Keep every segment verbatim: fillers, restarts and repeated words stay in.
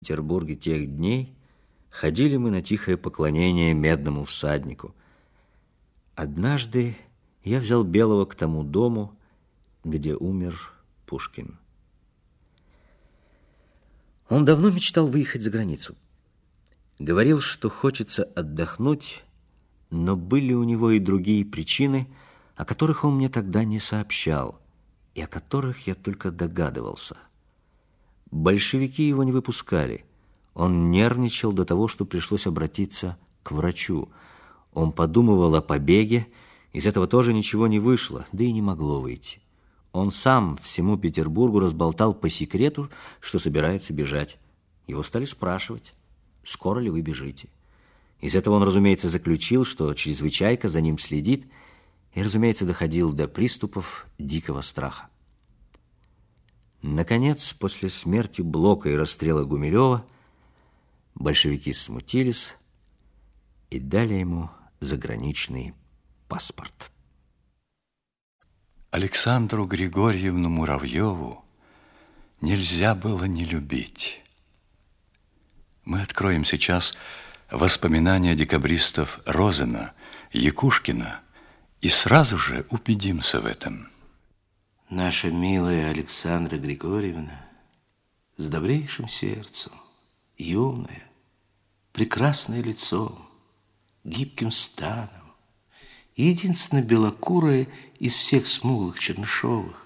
В Петербурге тех дней ходили мы на тихое поклонение медному всаднику. Однажды я взял Белого к тому дому, где умер Пушкин. Он давно мечтал выехать за границу. Говорил, что хочется отдохнуть, но были у него и другие причины, о которых он мне тогда не сообщал, и о которых я только догадывался. Большевики его не выпускали. Он нервничал до того, что пришлось обратиться к врачу. Он подумывал о побеге, из этого тоже ничего не вышло, да и не могло выйти. Он сам всему Петербургу разболтал по секрету, что собирается бежать. Его стали спрашивать, скоро ли вы бежите. Из этого он, разумеется, заключил, что чрезвычайка за ним следит, и, разумеется, доходил до приступов дикого страха. Наконец, после смерти Блока и расстрела Гумилева, большевики смутились и дали ему заграничный паспорт. Александру Григорьевну Муравьеву нельзя было не любить. Мы откроем сейчас воспоминания декабристов Розена, Якушкина и сразу же убедимся в этом. Наша милая Александра Григорьевна с добрейшим сердцем, юная, прекрасное лицом, гибким станом, единственно белокурая из всех смуглых Чернышовых,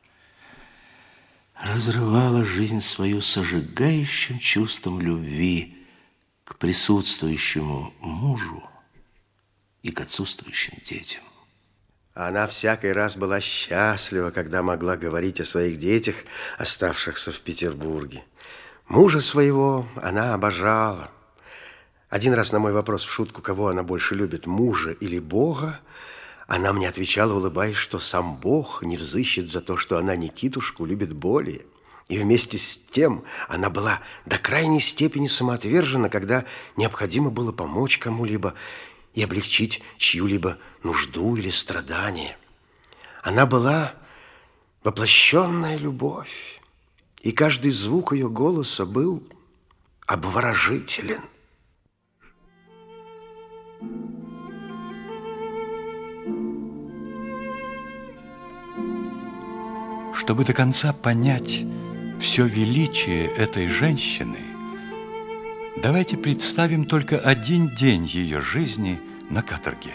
разрывала жизнь свою с ожигающим чувством любви к присутствующему мужу и к отсутствующим детям. Она всякий раз была счастлива, когда могла говорить о своих детях, оставшихся в Петербурге. Мужа своего она обожала. Один раз на мой вопрос в шутку, кого она больше любит, мужа или Бога, она мне отвечала, улыбаясь, что сам Бог не взыщет за то, что она Никитушку любит более. И вместе с тем она была до крайней степени самоотвержена, когда необходимо было помочь кому-либо и облегчить чью-либо нужду или страдание. Она была воплощенная любовь, и каждый звук ее голоса был обворожителен. Чтобы до конца понять все величие этой женщины, давайте представим только один день ее жизни на каторге.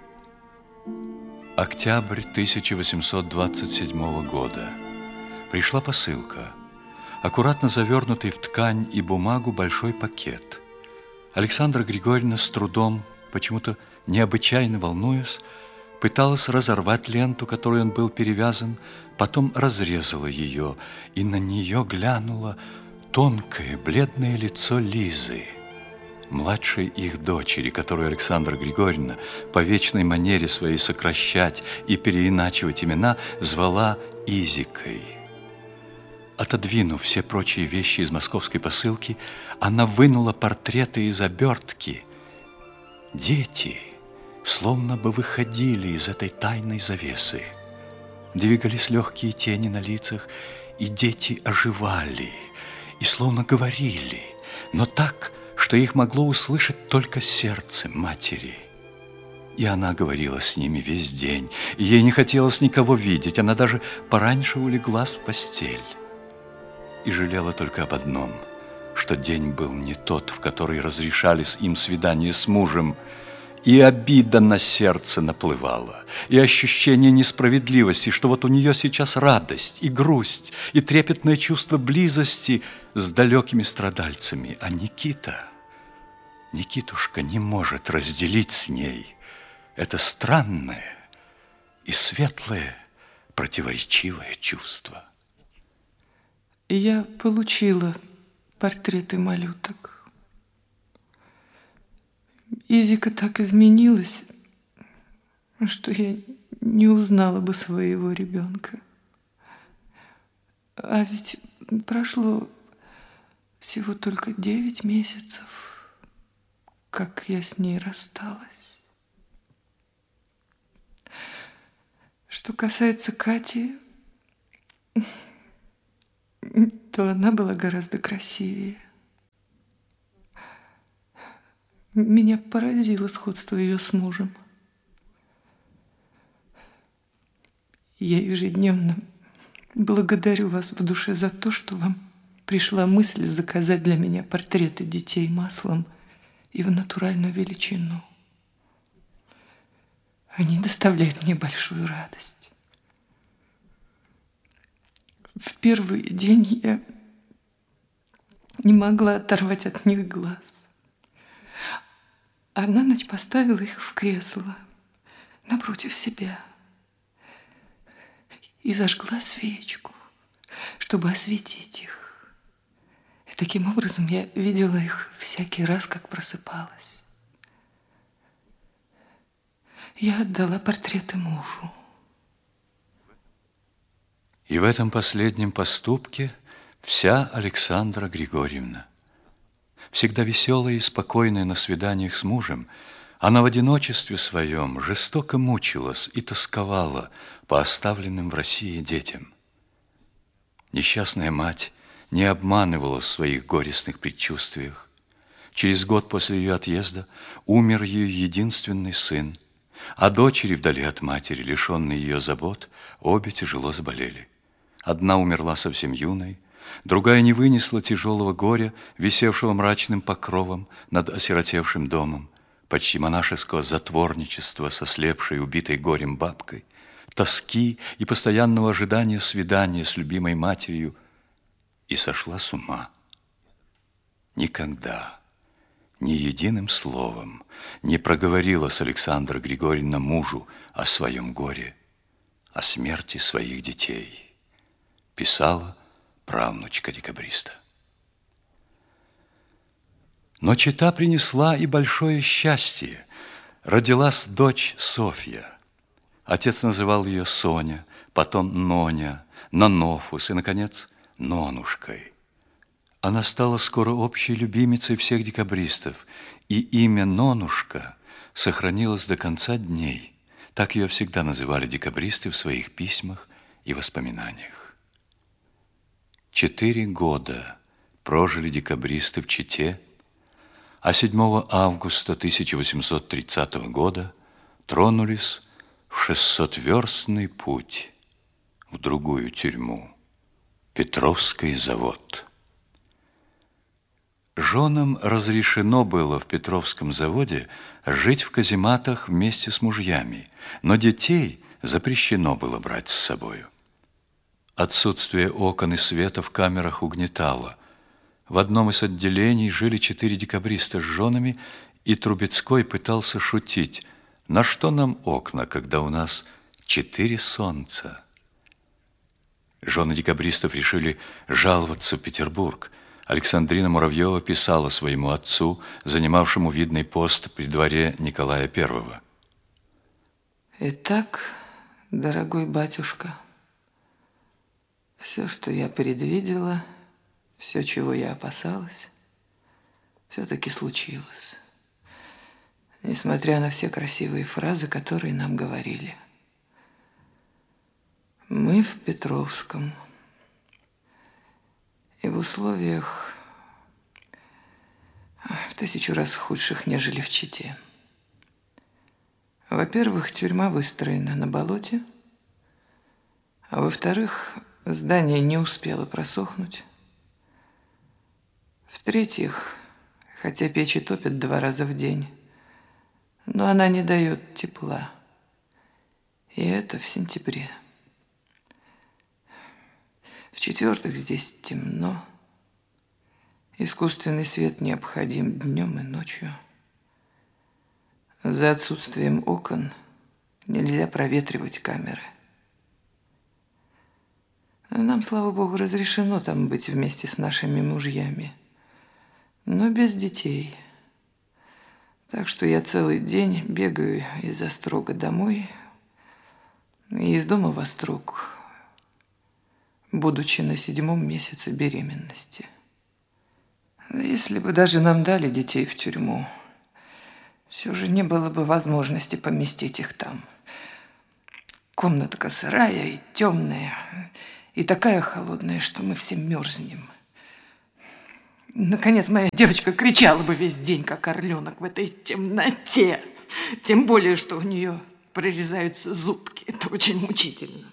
Октябрь тысяча восемьсот двадцать седьмого года. Пришла посылка. Аккуратно завернутый в ткань и бумагу большой пакет. Александра Григорьевна с трудом, почему-то необычайно волнуясь, пыталась разорвать ленту, которой он был перевязан, потом разрезала ее, и на нее глянуло тонкое, бледное лицо Лизы, младшей их дочери, которую Александра Григорьевна по вечной манере своей сокращать и переиначивать имена звала Изикой. Отодвинув все прочие вещи из московской посылки, она вынула портреты из обертки. Дети словно бы выходили из этой тайной завесы. Двигались легкие тени на лицах, и дети оживали, и словно говорили, но так, что их могло услышать только сердце матери. И она говорила с ними весь день, и ей не хотелось никого видеть, она даже пораньше улеглась в постель. И жалела только об одном, что день был не тот, в который разрешались им свидания с мужем, и обида на сердце наплывала, и ощущение несправедливости, что вот у нее сейчас радость и грусть, и трепетное чувство близости с далекими страдальцами. А Никита, Никитушка не может разделить с ней это странное и светлое противоречивое чувство. Я получила портреты малюток. Изика так изменилась, что я не узнала бы своего ребенка. А ведь прошло всего только девять месяцев, как я с ней рассталась. Что касается Кати, то она была гораздо красивее. Меня поразило сходство ее с мужем. Я ежедневно благодарю вас в душе за то, что вам пришла мысль заказать для меня портреты детей маслом и в натуральную величину. Они доставляют мне большую радость. В первый день я не могла оторвать от них глаз. А на ночь поставила их в кресло напротив себя и зажгла свечку, чтобы осветить их. И таким образом я видела их всякий раз, как просыпалась. Я отдала портреты мужу. И в этом последнем поступке вся Александра Григорьевна. Всегда веселая и спокойная на свиданиях с мужем, она в одиночестве своем жестоко мучилась и тосковала по оставленным в России детям. Несчастная мать не обманывала в своих горестных предчувствиях. Через год после ее отъезда умер ее единственный сын, а дочери вдали от матери, лишенные ее забот, обе тяжело заболели. Одна умерла совсем юной, другая не вынесла тяжелого горя, висевшего мрачным покровом над осиротевшим домом, почти монашеского затворничества со слепшей, убитой горем бабкой, тоски и постоянного ожидания свидания с любимой матерью, и сошла с ума. Никогда, ни единым словом не проговорила с Александра Григорьевна мужу о своем горе, о смерти своих детей, писала правнучка декабриста. Но чета принесла и большое счастье. Родилась дочь Софья. Отец называл ее Соня, потом Ноня, Нанофус и, наконец, Нонушкой. Она стала скоро общей любимицей всех декабристов, и имя Нонушка сохранилось до конца дней. Так ее всегда называли декабристы в своих письмах и воспоминаниях. Четыре года прожили декабристы в Чите, а седьмого августа тысяча восемьсот тридцатого года тронулись в шестисотверстный путь в другую тюрьму, Петровский завод. Женам разрешено было в Петровском заводе жить в казематах вместе с мужьями, но детей запрещено было брать с собою. Отсутствие окон и света в камерах угнетало. В одном из отделений жили четыре декабриста с женами, и Трубецкой пытался шутить: «На что нам окна, когда у нас четыре солнца?» Жены декабристов решили жаловаться в Петербург. Александрина Муравьева писала своему отцу, занимавшему видный пост при дворе Николая Первого. Итак, дорогой батюшка, все, что я предвидела, все, чего я опасалась, все-таки случилось. Несмотря на все красивые фразы, которые нам говорили. Мы в Петровском. И в условиях в тысячу раз худших, нежели в Чите. Во-первых, тюрьма выстроена на болоте, а во-вторых, здание не успело просохнуть. В-третьих, хотя печи топят два раза в день, но она не дает тепла. И это в сентябре. В-четвертых, здесь темно. Искусственный свет необходим днем и ночью. За отсутствием окон нельзя проветривать камеры. Нам, слава богу, разрешено там быть вместе с нашими мужьями, но без детей. Так что я целый день бегаю из Острога домой и из дома в Острог, будучи на седьмом месяце беременности. Если бы даже нам дали детей в тюрьму, все же не было бы возможности поместить их там. Комнатка сырая и темная, и такая холодная, что мы все мерзнем. Наконец, моя девочка кричала бы весь день, как орленок в этой темноте. Тем более, что у нее прорезаются зубки. Это очень мучительно.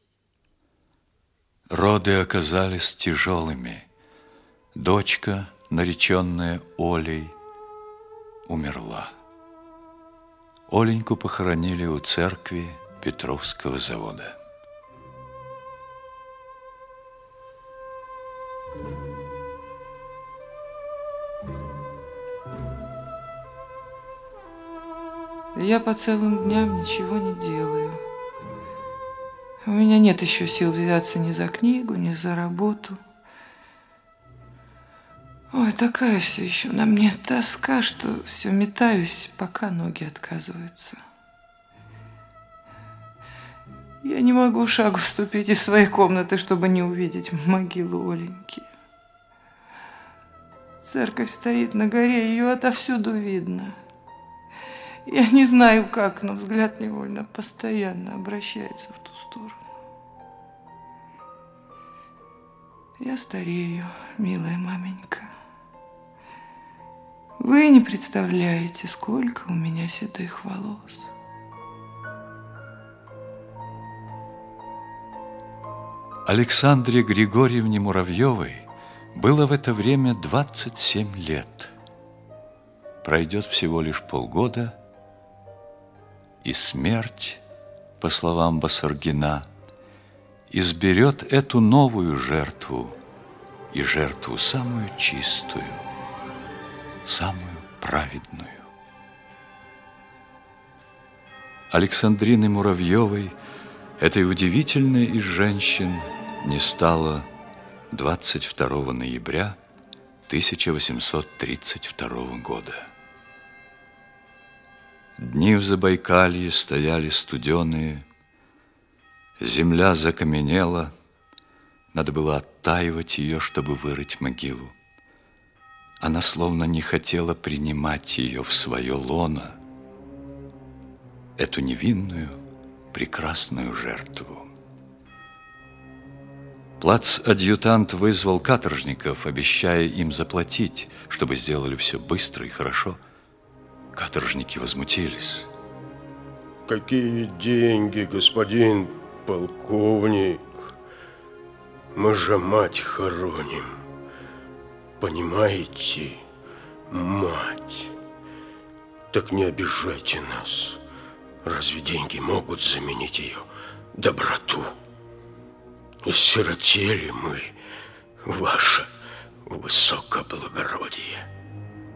Роды оказались тяжелыми. Дочка, нареченная Олей, умерла. Оленьку похоронили у церкви Петровского завода. Я по целым дням ничего не делаю. У меня нет еще сил взяться ни за книгу, ни за работу. Ой, такая все еще на мне тоска, что все метаюсь, пока ноги отказываются. Я не могу шагу ступить из своей комнаты, чтобы не увидеть могилу Оленьки. Церковь стоит на горе, ее отовсюду видно. Я не знаю как, но взгляд невольно постоянно обращается в ту сторону. Я старею, милая маменька. Вы не представляете, сколько у меня седых волос. Александре Григорьевне Муравьевой было в это время двадцать семь лет. Пройдет всего лишь полгода, и смерть, по словам Басаргина, изберет эту новую жертву, и жертву самую чистую, самую праведную. Александрины Муравьевой, этой удивительной из женщин, не стало двадцать второго ноября тысяча восемьсот тридцать второго года. Дни в Забайкалье стояли студеные, земля закаменела, надо было оттаивать ее, чтобы вырыть могилу. Она словно не хотела принимать ее в свое лоно, эту невинную, прекрасную жертву. Плацадъютант вызвал каторжников, обещая им заплатить, чтобы сделали все быстро и хорошо. Каторжники возмутились. Какие деньги, господин полковник? Мы же мать хороним. Понимаете, мать. Так не обижайте нас. Разве деньги могут заменить ее доброту? Иссиротели мы, ваше высокоблагородие.